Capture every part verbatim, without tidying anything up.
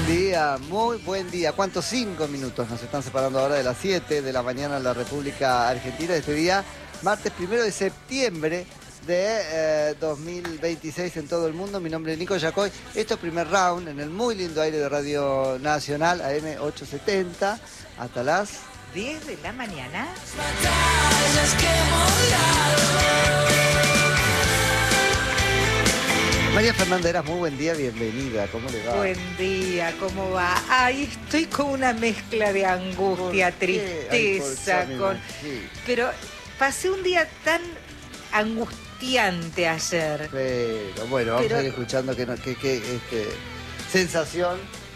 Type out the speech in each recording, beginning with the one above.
buen día, muy buen día. ¿Cuántos? Cinco minutos nos están separando ahora de las siete de la mañana en la República Argentina. Este día, martes primero de septiembre de eh, dos mil veintiséis en todo el mundo. Mi nombre es Nico Yacoy. Esto es primer round en el muy lindo aire de Radio Nacional, A M ochocientos setenta, hasta las diez de la mañana. María Fernanda Heras, muy buen día, bienvenida. ¿Cómo le va? Buen día, ¿cómo va? Ay, estoy con una mezcla de angustia, tristeza, Ay, con... Sí. Pero pasé un día tan angustiante ayer. Pero bueno, vamos Pero... a ir escuchando qué que, que, este, sensación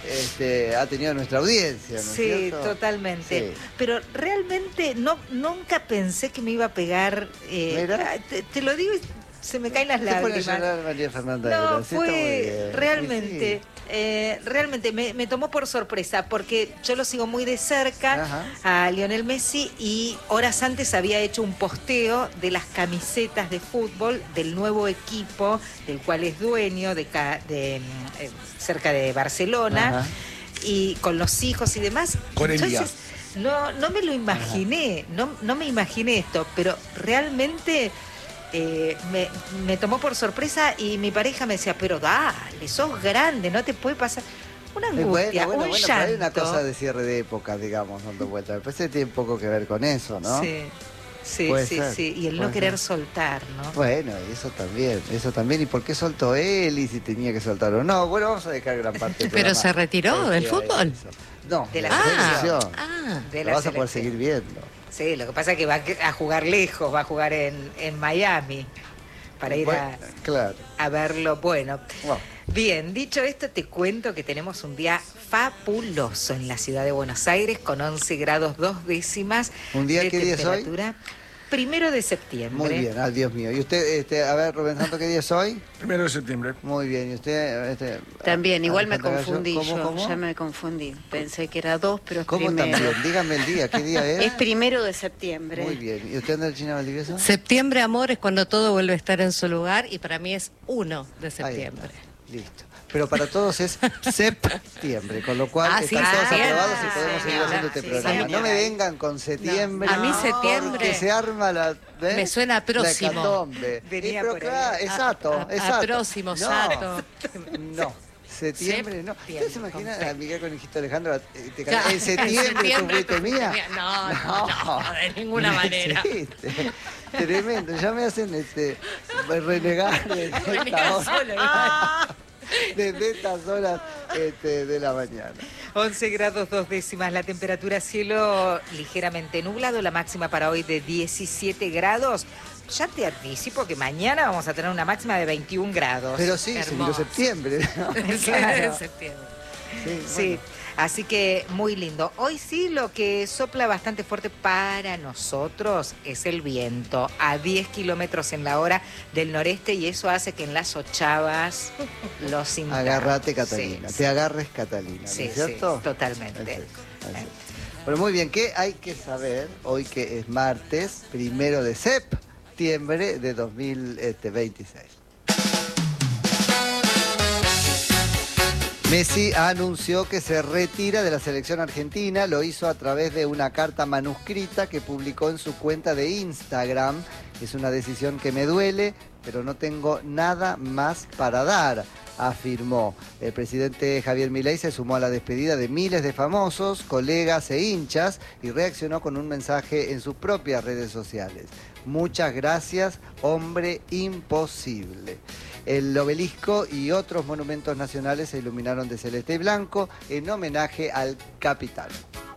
este, ha tenido nuestra audiencia, ¿no es Sí, cierto? Totalmente. Sí. Pero realmente no, nunca pensé que me iba a pegar. Eh, te, te lo digo y se me caen las lágrimas. Se pone a llorar María Fernanda No, Heras. fue realmente, sí. eh, realmente me, me tomó por sorpresa, porque yo lo sigo muy de cerca, Ajá. a Lionel Messi, y horas antes había hecho un posteo de las camisetas de fútbol del nuevo equipo, del cual es dueño, de, de eh, cerca de Barcelona, Ajá. y con los hijos y demás. Con el día. No, no me lo imaginé, no, no me imaginé esto, pero realmente... Eh, me, me tomó por sorpresa y mi pareja me decía, pero dale, sos grande, no te puede pasar una angustia, bueno, bueno, un bueno, llanto. Hay una cosa de cierre de época, digamos, dando vuelta. Me parece que tiene poco que ver con eso, ¿no? Sí, sí, puede sí, ser, sí. Y el no querer ser. soltar, ¿no? Bueno, eso también, eso también. ¿Y por qué soltó él? Y si tenía que soltar o no. Bueno, vamos a dejar gran parte del ¿Pero se retiró del fútbol? No, de la selección. Ah, de la Lo vas a poder seguir viendo. Sí, lo que pasa es que va a jugar lejos, va a jugar en, en Miami. Para ir bueno, a, claro. a verlo. Bueno, wow. Bien, dicho esto, te cuento que tenemos un día fabuloso en la ciudad de Buenos Aires, con once grados dos décimas ¿Un día de qué día temperatura. Es hoy? Primero de septiembre. Muy bien, ah, Dios mío. ¿Y usted, este, a ver, Rubén Santo, qué día es hoy? Primero de septiembre. Muy bien, ¿y usted? Este, también, igual me confundí ¿Cómo, yo, cómo? ya me confundí. Pensé que era dos, pero es ¿Cómo primero. también? Dígame el día, ¿qué día es? Es primero de septiembre. Muy bien, ¿y usted anda China Valdivieso? Septiembre, amor, es cuando todo vuelve a estar en su lugar y para mí es uno de septiembre. Listo. Pero para todos es septiembre, con lo cual ah, están sí, todos sí, aprobados sí, y podemos sí, seguir sí, haciendo este sí, programa. sí, no me sí. vengan con septiembre. No, a mí septiembre que se arma la... ¿ves? Me suena a próximo. Venía pero por claro, ahí. exacto, a, a, exacto. A próximo, no, exacto. No. Septiembre, no. ¿Usted se imagina a Miguel con hijito Alejandro? Te Ya, en septiembre, en tu fuiste mía? No, no, no, no, de ninguna manera. Existe. Tremendo, ya me hacen este renegar de esta hora. Desde estas horas este, de la mañana. once grados dos décimas, la temperatura, cielo ligeramente nublado, la máxima para hoy de diecisiete grados. Ya te anticipo que mañana vamos a tener una máxima de veintiún grados. Pero sí, se miró septiembre, ¿no? Claro. septiembre. Sí, sí. Bueno. Así que muy lindo. Hoy sí lo que sopla bastante fuerte para nosotros es el viento a diez kilómetros en la hora del noreste, y eso hace que en las ochavas lo sintamos. Agárrate, Catalina. Sí, Te sí. agarres, Catalina, Sí, ¿no es cierto? Sí, totalmente. Así es, así es. Bueno, muy bien. ¿Qué hay que saber hoy que es martes, primero de septiembre de dos mil veintiséis? Messi anunció que se retira de la selección argentina. Lo hizo a través de una carta manuscrita que publicó en su cuenta de Instagram. Es una decisión que me duele, pero no tengo nada más para dar, afirmó. El presidente Javier Milei se sumó a la despedida de miles de famosos, colegas e hinchas y reaccionó con un mensaje en sus propias redes sociales. Muchas gracias, hombre imposible. El obelisco y otros monumentos nacionales se iluminaron de celeste y blanco en homenaje al capitán.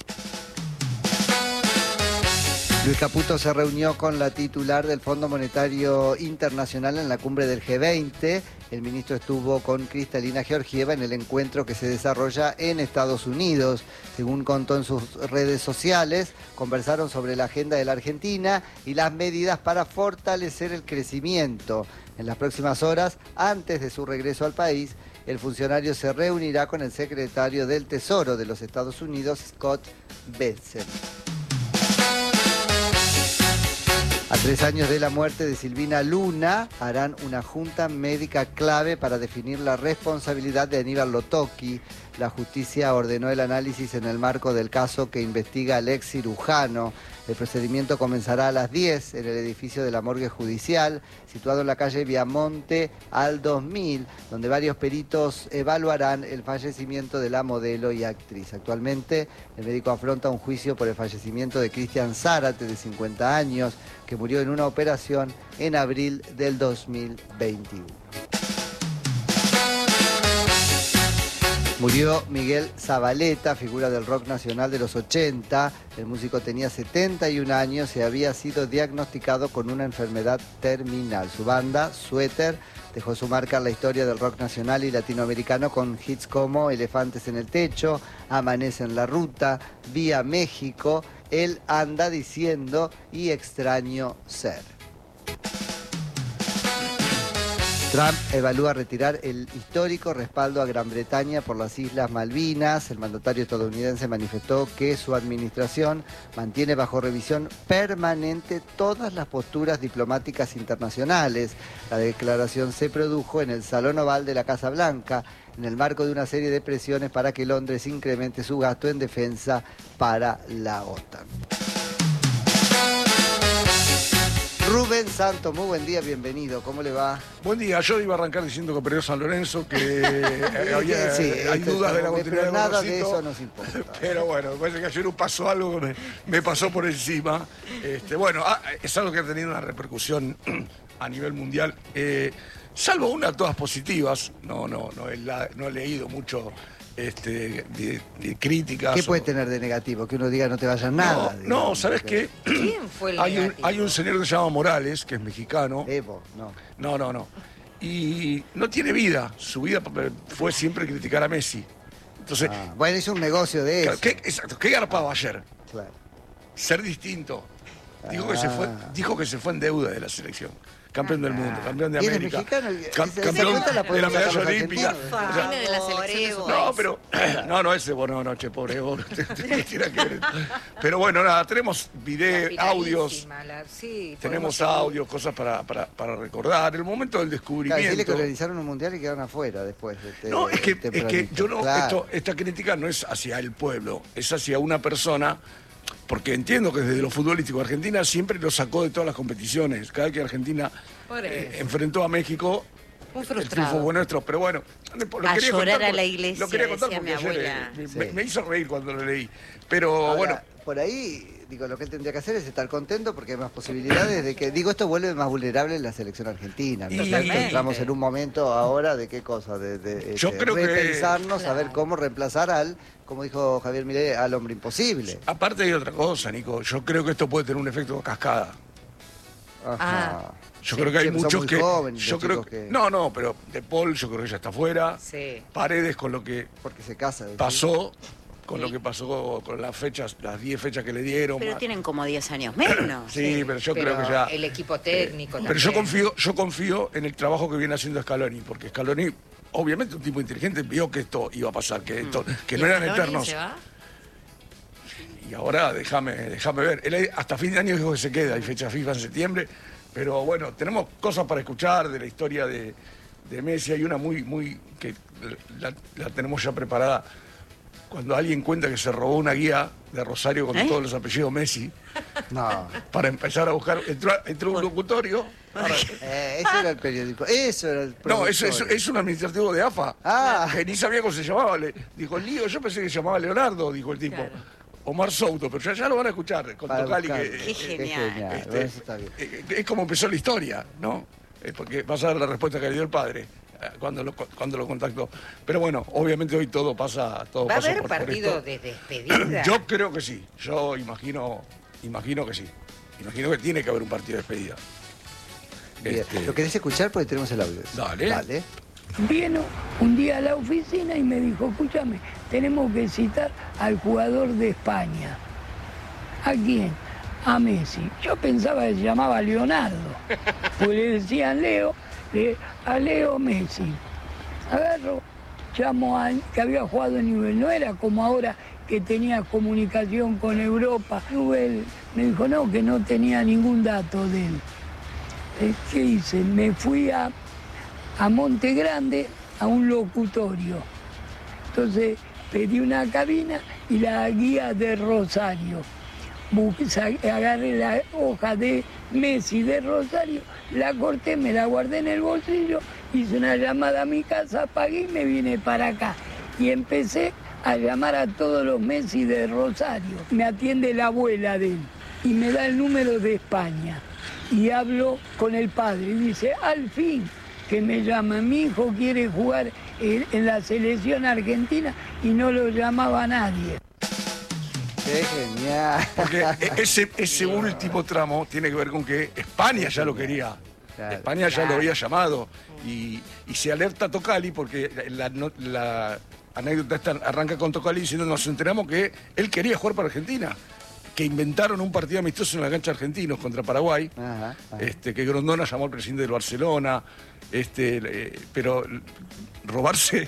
Luis Caputo se reunió con la titular del Fondo Monetario Internacional en la cumbre del G veinte. El ministro estuvo con Kristalina Georgieva en el encuentro que se desarrolla en Estados Unidos. Según contó en sus redes sociales, conversaron sobre la agenda de la Argentina y las medidas para fortalecer el crecimiento. En las próximas horas, antes de su regreso al país, el funcionario se reunirá con el secretario del Tesoro de los Estados Unidos, Scott Bessent. A tres años de la muerte de Silvina Luna, harán una junta médica clave para definir la responsabilidad de Aníbal Lotocchi. La justicia ordenó el análisis en el marco del caso que investiga al ex cirujano. El procedimiento comenzará a las diez en el edificio de la morgue judicial, situado en la calle Viamonte al dos mil, donde varios peritos evaluarán el fallecimiento de la modelo y actriz. Actualmente, el médico afronta un juicio por el fallecimiento de Cristian Zárate, de cincuenta años, que murió en una operación en abril del dos mil veintiuno. Murió Miguel Zavaleta, figura del rock nacional de los ochenta. El músico tenía setenta y un años y había sido diagnosticado con una enfermedad terminal. Su banda, Suéter, dejó su marca en la historia del rock nacional y latinoamericano con hits como Elefantes en el Techo, Amanece en la Ruta, Vía México, Él anda diciendo y Extraño ser. Trump evalúa retirar el histórico respaldo a Gran Bretaña por las Islas Malvinas. El mandatario estadounidense manifestó que su administración mantiene bajo revisión permanente todas las posturas diplomáticas internacionales. La declaración se produjo en el Salón Oval de la Casa Blanca, en el marco de una serie de presiones para que Londres incremente su gasto en defensa para la OTAN. Rubén Santos, muy buen día, bienvenido. ¿Cómo le va? Buen día. Yo iba a arrancar diciendo que perdió San Lorenzo, que había, sí, hay dudas de la continuidad de nada de Gorosito, eso nos importa. Pero bueno, me parece que ayer pasó algo que me, me pasó por encima. Este, bueno, ah, es algo que ha tenido una repercusión a nivel mundial. Eh, salvo una, todas positivas. No, no, no he, la, no he leído mucho este, de, de críticas. ¿Qué puede o... tener de negativo? Que uno diga no te vaya nada. No, digamos, no, ¿sabes qué? ¿Quién fue el hay un, negativo? hay un señor que se llama Morales, que es mexicano. Evo, no. No, no, no. Y no tiene vida. Su vida fue siempre criticar a Messi. Entonces, Ah, bueno, hizo un negocio de eso. ¿qué, exacto, ¿qué garpaba ayer? Claro. Ser distinto. Dijo, que Ah. se fue, dijo que se fue en deuda de la selección. Campeón del mundo, campeón de ¿Y es América. mexicano? Cam- Esa campeón cuenta la de podemos la sacar medalla los olímpica. argentinos. O sea, Viene de la selección de su no, país. pero. No, no, ese, bueno, no, che, pobre Evo, no tiene que ver. Pero bueno, nada, tenemos videos, La audios. finalísima, la- sí, Tenemos podemos- audios, cosas para, para, para recordar. El momento del Claro, descubrimiento. decirle que organizaron un mundial y quedaron afuera después. De este, No, es que, es que tempranito. yo no, Claro. esto, esta crítica no es hacia el pueblo, es hacia una persona, porque entiendo que desde lo futbolístico Argentina siempre lo sacó de todas las competiciones. Cada vez que Argentina Por eh, eso. enfrentó a México, Un el frustrado. triunfo fue nuestro, pero bueno, lo A quería llorar contar a la porque- iglesia, lo quería contar decía porque mi ayer, abuela. eh, me, Sí. me- me hizo reír cuando lo leí. Pero Ahora, bueno, por ahí, digo, lo que él tendría que hacer es estar contento porque hay más posibilidades de que, digo, esto vuelve más vulnerable en la selección argentina. ¿no? Y- O sea, Totalmente. entramos en un momento ahora de qué cosa, de, de Yo este, creo que- repensarnos, a ver Claro. cómo reemplazar al, como dijo Javier Milei, al hombre imposible. aparte hay otra cosa, Nico, yo creo que esto puede tener un efecto cascada. Ajá. Ah. Yo Sí, creo que hay sí, son muchos muy que, jóvenes yo los creo chicos que- no, no, pero De Paul yo creo que ya está fuera. Sí. Paredes con lo que Porque se casa. ¿decís? pasó, con Sí. lo que pasó con las fechas, las diez fechas que le dieron. Pero más- tienen como diez años menos. Sí, pero yo Pero creo que ya. el equipo técnico Pero yo también. confío, yo confío en el trabajo que viene haciendo Scaloni, porque Scaloni, obviamente un tipo inteligente, vio que esto iba a pasar, que esto, que ¿Y no eran Scaloni eternos. se va? Y ahora déjame, déjame ver. Él hasta fin de año dijo que se queda, hay fecha FIFA en septiembre. Pero bueno, tenemos cosas para escuchar de la historia de, de Messi. Hay una muy, muy, que la, la tenemos ya preparada. Cuando alguien cuenta que se robó una guía de Rosario con ¿Eh? todos los apellidos Messi, No. para empezar a buscar, entró, entró un locutorio. ahora- Eh, ese era el periódico. Eso era el no, es, es, productor. es un administrativo de A F A. Ah. Que ni sabía cómo se llamaba. Le, dijo, Lío, yo pensé que se llamaba Leonardo, dijo el tipo. Claro. Omar Souto, pero ya, ya lo van a escuchar con Para Tocali. buscarlo. Que, Qué eh, genial. este, Bueno, eso está bien. eh, es como empezó la historia, ¿no? Eh, porque vas a ver la respuesta que le dio el padre eh, cuando lo, cuando lo contactó. Pero bueno, obviamente hoy todo pasa, todo ¿Va a pasa haber por, por partido esto. de despedida? Yo creo que sí. Yo imagino, imagino que sí. Imagino que tiene que haber un partido de despedida. Bien. Este, ¿Lo querés escuchar? Porque tenemos el audio. Dale. Dale. Vino un día a la oficina y me dijo, escúchame, tenemos que citar al jugador de España. ¿A quién? A Messi. Yo pensaba que se llamaba Leonardo, pues le decían Leo, le- a Leo Messi. Agarro, muchos años, que había jugado en Newell, no era como ahora que tenía comunicación con Europa. Newell me dijo no, que no tenía ningún dato de él. ¿Qué hice? Me fui a, a Monte Grande a un locutorio. Entonces pedí una cabina y la guía de Rosario. Agarré la hoja de Messi de Rosario, la corté, me la guardé en el bolsillo, hice una llamada a mi casa, pagué y me vine para acá. Y empecé a llamar a todos los Messi de Rosario. Me atiende la abuela de él y me da el número de España. Y hablo con el padre y dice, al fin que me llama, mi hijo quiere jugar en la selección argentina y no lo llamaba nadie. ¡Qué genial! Porque ese, ese último tramo tiene que ver con que España ya lo quería. Claro, España ya claro. lo había llamado. Y, y se alerta a Tocali porque la, la, la anécdota esta arranca con Tocali diciendo nos enteramos que él quería jugar para Argentina. Que inventaron un partido amistoso en la cancha argentinos contra Paraguay. Ajá, ajá. Este, que Grondona llamó al presidente del Barcelona. Este, eh, pero robarse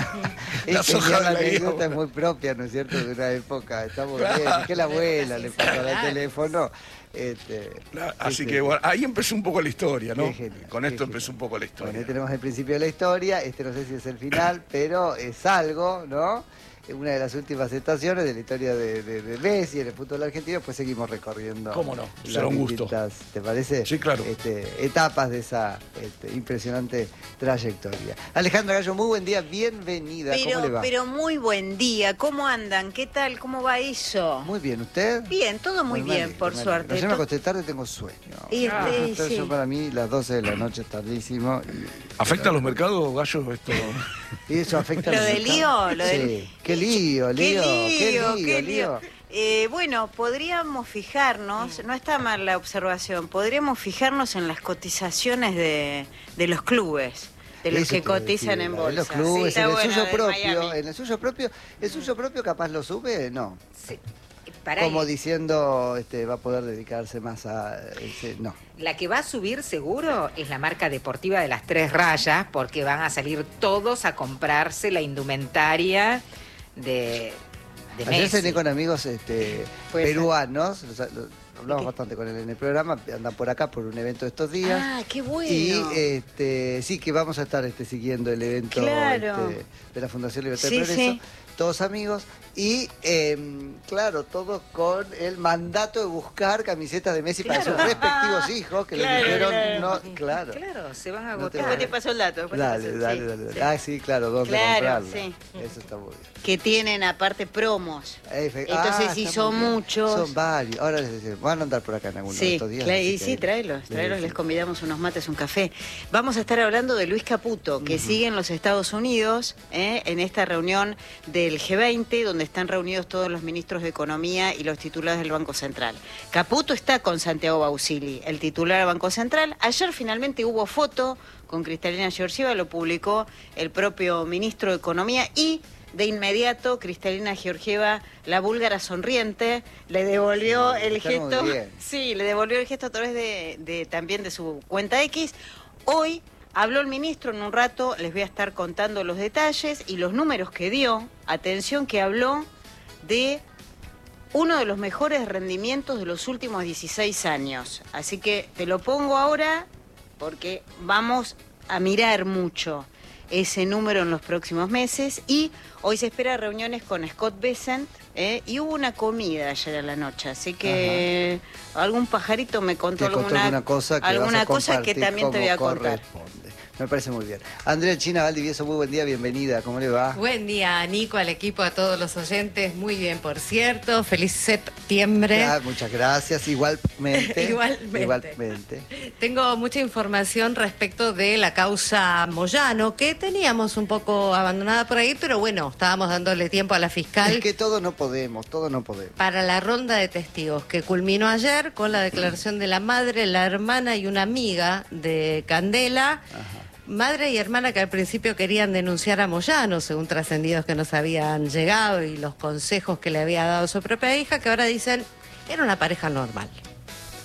la soja de la anécdota es muy propia, ¿no es cierto? De una época, está muy bien. Es que la abuela le pasó el teléfono. Este, Así este, que bueno, ahí empezó un poco la historia, ¿no? Genial, Con esto genial. empezó un poco la historia. Bueno, ahí tenemos el principio de la historia, este no sé si es el final, pero es algo, ¿no? Una de las últimas estaciones de la historia de, de, de Messi en el fútbol argentino, pues seguimos recorriendo. ¿Cómo no? Será un gusto. ¿Te parece? Sí, claro. Este, etapas de esa este, impresionante trayectoria. Alejandra Gallo, muy buen día, bienvenida. Pero, ¿Cómo le va? pero muy buen día, ¿cómo andan? ¿Qué tal? ¿Cómo va eso? Muy bien, ¿usted? Bien, todo muy, muy bien, mal, por mal. suerte. Ayer me acosté tarde, tengo sueño. Y este, ah, Entonces sí. yo para mí las doce de la noche es tardísimo. Y, ¿Afecta a los mercados, Gallo, esto? Y eso afecta ¿Lo a los del mercados. lío? Lo sí. del... Qué lío, lío. Qué lío, qué lío, qué lío. lío. Eh, bueno, podríamos fijarnos, no está mal la observación, podríamos fijarnos en las cotizaciones de, de los clubes, de los Eso que te iba a cotizan decir, en de bolsa. los clubes, Sí, en el bueno, suyo de propio, Miami. en el suyo propio, el suyo propio capaz lo sube, no. Sí. Pará, Como diciendo, este, va a poder dedicarse más a ese, no. La que va a subir seguro es la marca deportiva de las tres rayas, porque van a salir todos a comprarse la indumentaria de, de Ayer Messi. cené con amigos este, Pues, peruanos, los, los, hablamos bastante con él en el programa, andan por acá por un evento estos días. Ah, qué bueno. Y este, sí, que vamos a estar este, siguiendo el evento Claro. este, de la Fundación Libertad Sí, y Progreso, sí. todos amigos. Y eh, claro, todos con el mandato de buscar camisetas de Messi Claro. para sus respectivos hijos, que Claro, les dijeron, claro. no, claro. Claro, se van a No te agotar. Después te paso el dato. después te Dale, paso- dale, sí, dale, sí. dale. Ah, sí, claro, dónde Claro, comprarla. sí. Eso está muy bien. Que tienen aparte promos. Efe- Entonces, ah, si está son muy bien. muchos. Son varios. Ahora les decimos, van a andar por acá en algunos de Sí, estos días. claro, así y que- sí, tráelos, tráelos, les convidamos unos mates, un café. Vamos a estar hablando de Luis Caputo, que sigue en los Estados Unidos, ¿eh? en esta reunión del G veinte, donde están reunidos todos los ministros de Economía y los titulares del Banco Central. Caputo está con Santiago Bausili, el titular del Banco Central. Ayer finalmente hubo foto con Cristalina Georgieva, lo publicó el propio ministro de Economía y... De inmediato, Cristalina Georgieva, la búlgara sonriente, le devolvió Sí, el está muy gesto. bien. Sí, le devolvió el gesto a través de, de también de su cuenta X. Hoy habló el ministro, en un rato les voy a estar contando los detalles y los números que dio. Atención que habló de uno de los mejores rendimientos de los últimos dieciséis años. Así que te lo pongo ahora porque vamos a mirar mucho ese número en los próximos meses y hoy se espera reuniones con Scott Bessent ¿eh? y hubo una comida ayer a la noche, así que Ajá. algún pajarito me contó, Te contó alguna, alguna cosa que, alguna vas a cosa que también te voy a como contar. corresponde. Me parece muy bien. Andrea China Valdivieso, muy buen día, bienvenida. ¿Cómo le va? Buen día, Nico, al equipo, a todos los oyentes. Muy bien, por cierto. Feliz septiembre. Ah, muchas gracias. Igualmente. Igualmente. Igualmente. Tengo mucha información respecto de la causa Moyano, que teníamos un poco abandonada por ahí, pero bueno, estábamos dándole tiempo a la fiscal. Es que todo no podemos, todo no podemos. Para la ronda de testigos que culminó ayer con la declaración de la madre, la hermana y una amiga de Candela. Ajá. Madre y hermana que al principio querían denunciar a Moyano, según trascendidos que nos habían llegado y los consejos que le había dado su propia hija, que ahora dicen era una pareja normal.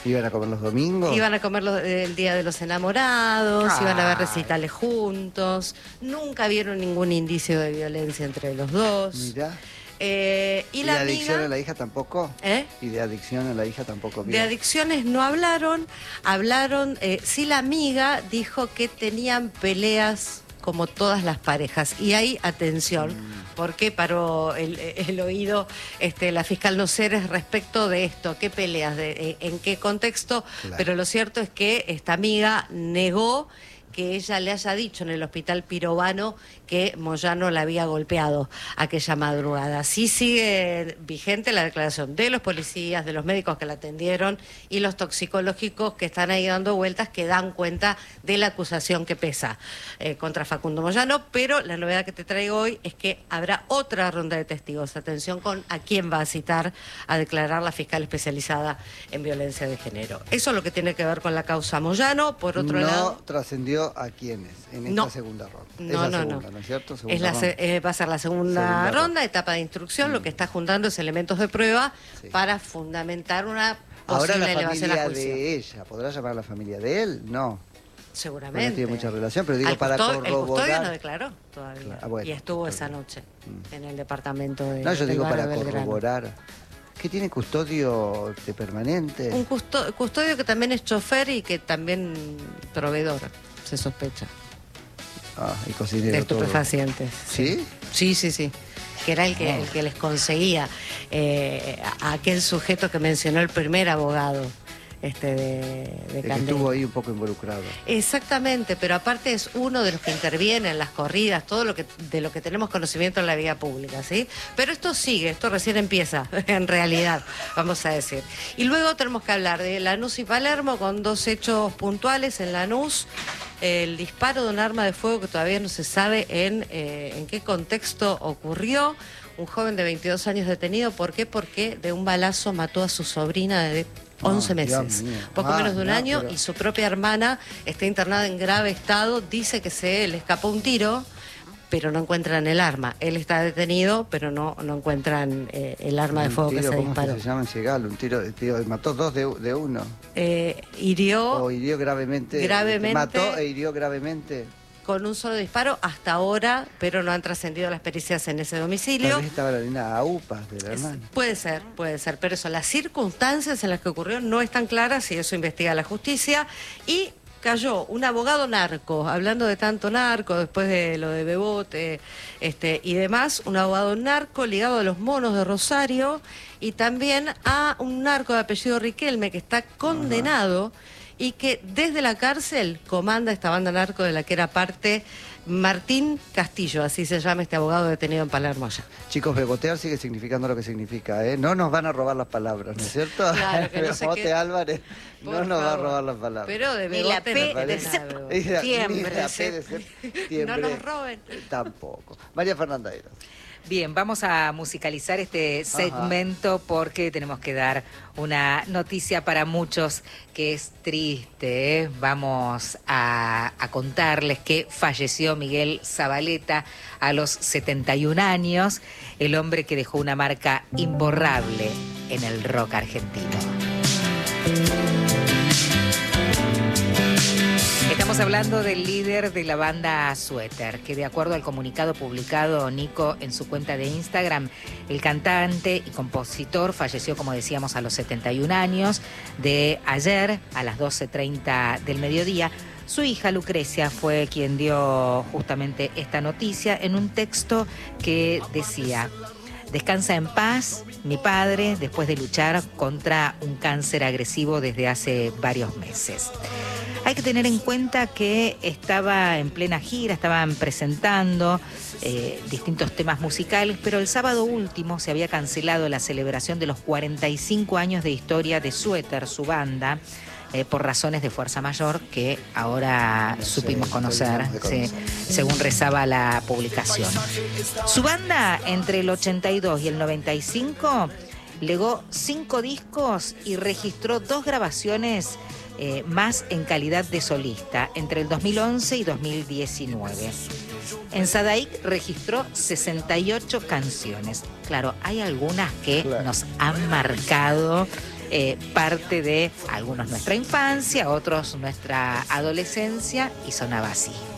¿Iban a comer los domingos? Iban a comer los, el Día de los Enamorados, Ay. iban a ver recitales juntos, nunca vieron ningún indicio de violencia entre los dos. Mirá. Eh, y, ¿Y la de adicción amiga, a la hija tampoco? ¿Eh? ¿Y de adicción a la hija tampoco? De vio? adicciones no hablaron, hablaron, eh, sí la amiga dijo que tenían peleas como todas las parejas. Y ahí, atención, mm. porque paró el, el oído este, la fiscal Noceres respecto de esto, qué peleas, de, en qué contexto, claro. Pero lo cierto es que esta amiga negó que ella le haya dicho en el hospital Pirovano que Moyano la había golpeado aquella madrugada. Sí sigue vigente la declaración de los policías, de los médicos que la atendieron y los toxicológicos que están ahí dando vueltas, que dan cuenta de la acusación que pesa eh, contra Facundo Moyano, pero la novedad que te traigo hoy es que habrá otra ronda de testigos. Atención con a quién va a citar a declarar la fiscal especializada en violencia de género. Eso es lo que tiene que ver con la causa Moyano. Por otro no lado... No trascendió a quiénes en esta no. segunda ronda. No, es la no, segunda, no. ¿no es cierto? Es la se, eh, va a ser la segunda, segunda ronda, ronda, etapa de instrucción. Mm. Lo que está juntando es elementos de prueba sí. para fundamentar una posible Ahora la elevación a familia juicio. De ella, ¿podrá llamar a la familia de él? No. Seguramente. No tiene mucha relación, pero digo Al para custodio, corroborar. El custodio no declaró todavía. Claro. Ah, bueno, y estuvo claro. esa noche mm. en el departamento de No, yo digo para Belgrano. corroborar. ¿Qué tiene custodio de permanente? Un custodio, custodio que también es chofer y que también proveedor, se sospecha. Ah, y cocinero. De estupefacientes. ¿Sí? Sí, sí, sí. Que era el que, oh. el que les conseguía eh, a aquel sujeto que mencionó el primer abogado. Este de, de que estuvo ahí un poco involucrado. Exactamente, pero aparte es uno de los que interviene en las corridas, todo lo que de lo que tenemos conocimiento en la vía pública, ¿sí? Pero esto sigue, esto recién empieza, en realidad, vamos a decir. Y luego tenemos que hablar de Lanús y Palermo con dos hechos puntuales. En Lanús, el disparo de un arma de fuego que todavía no se sabe en, eh, en qué contexto ocurrió. Un joven de veintidós años detenido, ¿por qué? Porque de un balazo mató a su sobrina de once meses, poco ah, menos de un no, año, pero... y su propia hermana está internada en grave estado. Dice que se le escapó un tiro, pero no encuentran el arma. Él está detenido, pero no, no encuentran eh, el arma un de fuego tiro, que se ¿cómo disparó. ¿Cómo se llama en Segal? Un tiro, tío, mató dos de, de uno. Eh, hirió... O hirió gravemente. Gravemente. Mató e hirió gravemente. Con un solo disparo hasta ahora, pero no han trascendido las pericias en ese domicilio. Tal vez estaba la nena a upas de la hermana. Puede ser, puede ser, pero eso, las circunstancias en las que ocurrió no están claras y eso investiga la justicia. Y cayó un abogado narco, hablando de tanto narco, después de lo de Bebote este, y demás, un abogado narco ligado a los monos de Rosario y también a un narco de apellido Riquelme que está condenado. Ajá. Y que desde la cárcel comanda esta banda narco de la que era parte Martín Castillo, así se llama este abogado detenido en Palermo allá. Chicos, bebotear sigue significando lo que significa, ¿eh? No nos van a robar las palabras, ¿no es cierto? Claro, que no se Bebote quede... Álvarez no Por nos favor. va a robar las palabras. Pero de Ni la Bebote P no de septiembre. No nos roben. Tampoco. María Fernanda Eras. Bien, vamos a musicalizar este segmento Ajá. porque tenemos que dar una noticia para muchos que es triste. ¿eh? Vamos a, a contarles que falleció Miguel Zabaleta a los setenta y un años, el hombre que dejó una marca imborrable en el rock argentino. Estamos hablando del líder de la banda Suéter, que de acuerdo al comunicado publicado Nico en su cuenta de Instagram, el cantante y compositor falleció, como decíamos, a los setenta y un años de ayer a las doce treinta del mediodía. Su hija Lucrecia fue quien dio justamente esta noticia en un texto que decía: descansa en paz, mi padre, después de luchar contra un cáncer agresivo desde hace varios meses. Hay que tener en cuenta que estaba en plena gira, estaban presentando eh, distintos temas musicales, pero el sábado último se había cancelado la celebración de los cuarenta y cinco años de historia de Suéter, su banda, eh, por razones de fuerza mayor que ahora no supimos sé, conocer, sí, según rezaba la publicación. Su banda, entre el ochenta y dos y el noventa y cinco, legó cinco discos y registró dos grabaciones Eh, más en calidad de solista entre el dos mil once y dos mil diecinueve. En Sadaic registró sesenta y ocho canciones. Claro, hay algunas que claro. nos han marcado eh, parte de algunos nuestra infancia, otros nuestra adolescencia, y sonaba así.